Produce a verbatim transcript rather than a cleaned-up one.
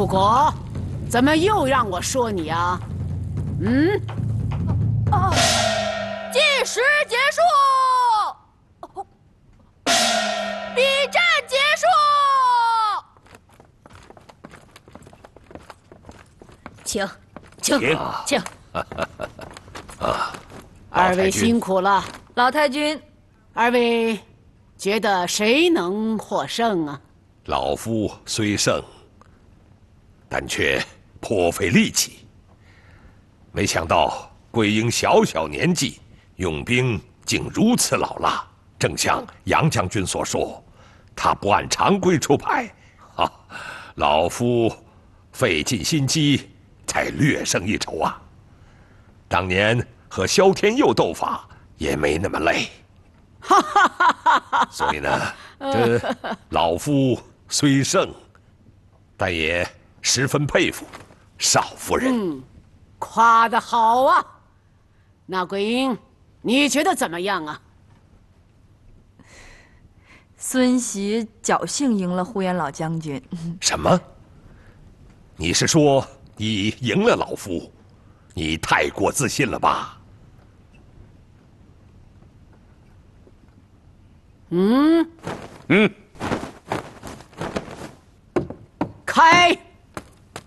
富国，怎么又让我说你啊？嗯？ 啊！计时结束，比战结束。 请，请，请。 啊， 二位辛苦了， 老太君。 二位觉得谁能获胜啊？ 老夫虽胜，但却颇费力气。没想到桂英小小年纪，用兵竟如此老辣。正像杨将军所说，他不按常规出牌，哈，老夫费尽心机才略胜一筹啊。当年和萧天佑斗法也没那么累。哈哈哈哈哈！所以呢，这老夫虽胜，但也十分佩服少夫人。 嗯，夸得好啊！那桂英，你觉得怎么样啊？ 孙喜侥幸赢了呼延老将军。 什么？你是说你赢了老夫？你太过自信了吧？ 嗯嗯。